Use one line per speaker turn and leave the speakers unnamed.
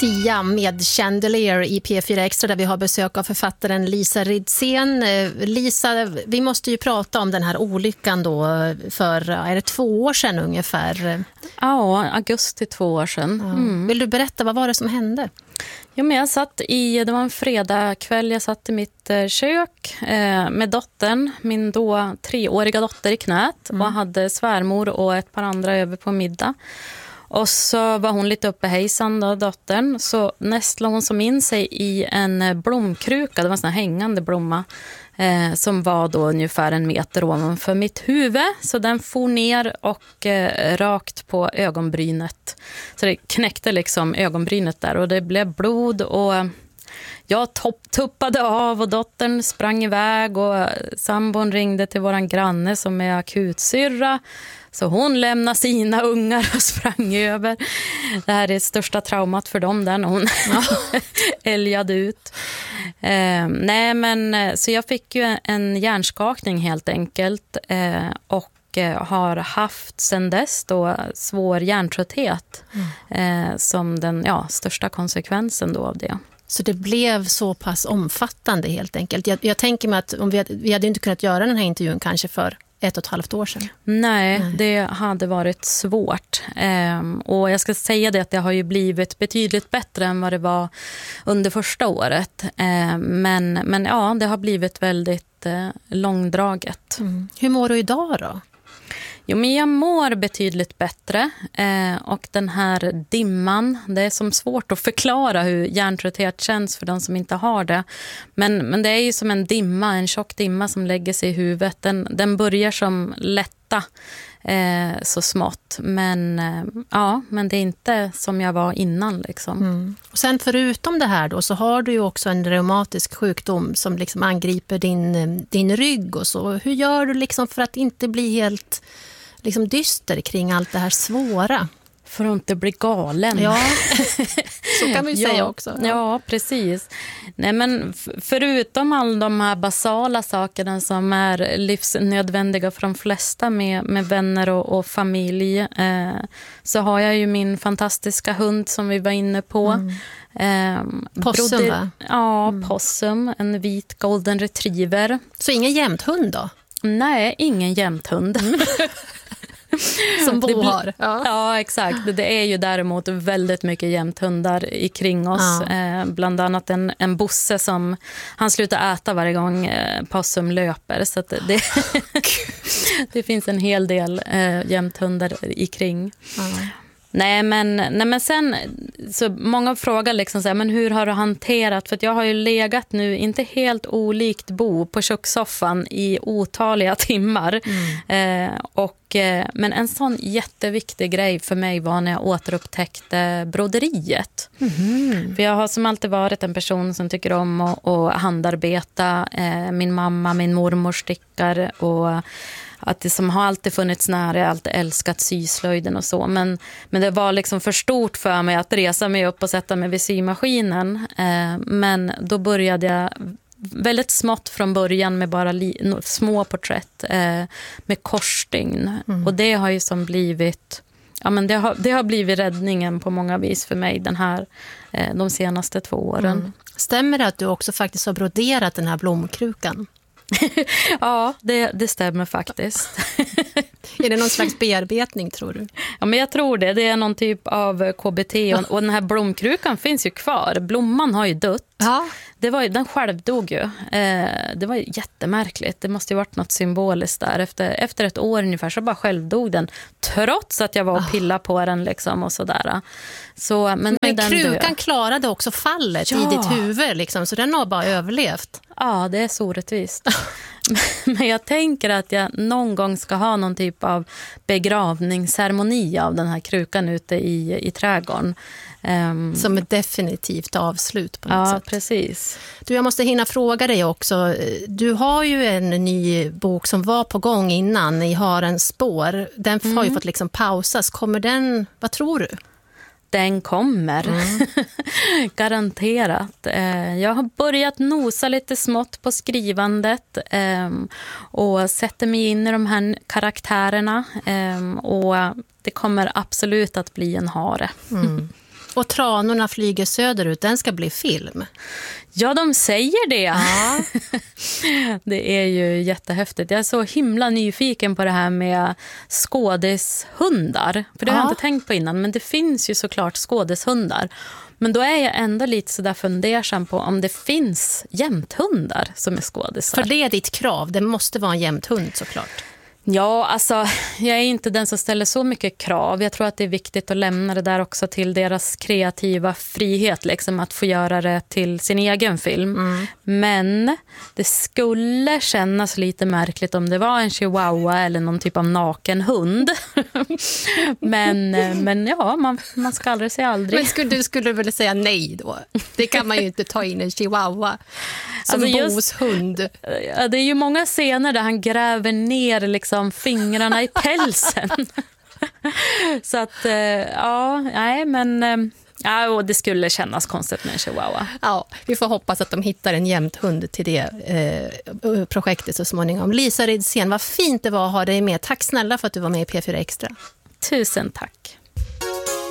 Sia med Chandelier i P4 Extra där vi har besök av författaren Lisa Ridsén. Lisa, vi måste ju prata om den här olyckan då för, är det 2 år sedan ungefär?
Ja, augusti 2 år sedan.
Mm. Vill du berätta, vad var det som hände?
Ja, men det var en fredagkväll, jag satt i mitt kök med dottern, min då 3-åriga dotter i knät och hade svärmor och ett par andra över på middag. Och så var hon lite uppe hejsan då, dottern, så nästlade hon som in sig i en blomkruka, det var en sån här hängande blomma som var då ungefär 1 meter ovanför mitt huvud. Så den for ner och rakt på ögonbrynet. Så det knäckte liksom ögonbrynet där och det blev blod och jag tuppade av och dottern sprang iväg och sambon ringde till våran granne som är akutsyrra. Så hon lämnade sina ungar och sprang över. Det här är det största traumat för dem där när hon älgade ut. Så jag fick ju en hjärnskakning helt enkelt och har haft sedan dess då svår hjärntrötthet som den största konsekvensen då av det.
Så det blev så pass omfattande helt enkelt. Jag tänker mig att om vi hade inte kunnat göra den här intervjun kanske för 1,5 år sedan.
Nej, det hade varit svårt. Och jag ska säga det att det har ju blivit betydligt bättre än vad det var under första året. Men ja, det har blivit väldigt långdraget.
Mm. Hur mår du idag då?
Jo, men jag mår betydligt bättre och den här dimman, det är som svårt att förklara hur hjärntrötthet känns för de som inte har det. Men det är ju som en tjock dimma som lägger sig i huvudet. Den börjar som lätta så smått, men det är inte som jag var innan liksom. Mm.
Och sen förutom det här då så har du ju också en reumatisk sjukdom som liksom angriper din rygg och så. Hur gör du liksom för att inte bli helt liksom dyster kring allt det här svåra?
För att inte bli galen.
Ja, så kan vi säga också.
Ja, precis. Nej, men förutom alla de här basala sakerna som är livsnödvändiga för de flesta med vänner och familj så har jag ju min fantastiska hund som vi var inne på.
Possum, va?
Ja, Possum, en vit golden retriever.
Så ingen jämthund då?
Nej, ingen jämthund.
Som Bo har.
Ja, exakt. Det är ju däremot väldigt mycket jämthundar ikring oss. Bland annat en Bosse som han slutar äta varje gång Possum löper. Så att det finns en hel del jämthundar ikring. Nej, men sen så många frågar liksom så här, men hur har du hanterat, för att jag har ju legat nu inte helt olikt Bo på kökssoffan i otaliga timmar men en sån jätteviktig grej för mig var när jag återupptäckte broderiet. För jag har som alltid varit en person som tycker om att handarbeta. Min mamma, min mormor stickar och att det som har alltid funnits nära, jag har alltid älskat syslöjden och så. Men det var liksom för stort för mig att resa mig upp och sätta mig vid symaskinen. Men då började jag väldigt smått från början med bara små porträtt med korsstygn. Och det har ju som blivit... Ja, men det har blivit räddningen på många vis för mig de senaste 2 åren.
Stämmer det att du också faktiskt har broderat den här blomkrukan?
Ja, det stämmer faktiskt.
Är det någon slags bearbetning, tror du?
Ja, men jag tror det. Det är någon typ av KBT och den här blomkrukan finns ju kvar. Blomman har ju dött.
Ja.
Den självdog ju. Det var jättemärkligt. Det måste ju varit något symboliskt där. Efter 1 år ungefär så bara självdog den. Trots att jag var och pillade på den liksom och sådär. Men den
krukan klarade också fallet i ditt huvud liksom, så den har bara överlevt.
Ja, det är så orättvist. Men jag tänker att jag någon gång ska ha någon typ av begravningsceremoni av den här krukan ute i trädgården.
Som ett definitivt avslut på något sätt.
Ja, precis.
Jag måste hinna fråga dig också. Du har ju en ny bok som var på gång innan, I harens spår. Den har ju fått liksom pausas. Kommer den, vad tror du?
Den kommer. Garanterat. Jag har börjat nosa lite smått på skrivandet och sätter mig in i de här karaktärerna och det kommer absolut att bli en hare.
Och tranorna flyger söderut, den ska bli film.
Ja, de säger det.
Ja.
Det är ju jättehäftigt. Jag är så himla nyfiken på det här med skådishundar. För det har jag inte tänkt på innan, men det finns ju såklart skådishundar. Men då är jag ändå lite så där fundersam på om det finns jämthundar som är skådisar.
För det är ditt krav, det måste vara en jämthund såklart.
Ja, alltså jag är inte den som ställer så mycket krav. Jag tror att det är viktigt att lämna det där också till deras kreativa frihet, liksom att få göra det till sin egen film. Men det skulle kännas lite märkligt om det var en chihuahua eller någon typ av naken hund. men ja, man ska aldrig säga aldrig.
Men du skulle väl säga nej då? Det kan man ju inte ta in en chihuahua som
alltså
Bos hund.
Ja, det är ju många scener där han gräver ner liksom fingrarna i pälsen. Så att, och det skulle kännas konstigt med en chihuahua.
Ja, vi får hoppas att de hittar en jämthund till det projektet så småningom. Lisa Ridsén, vad fint det var att ha dig med. Tack snälla för att du var med i P4 Extra.
Tusen tack.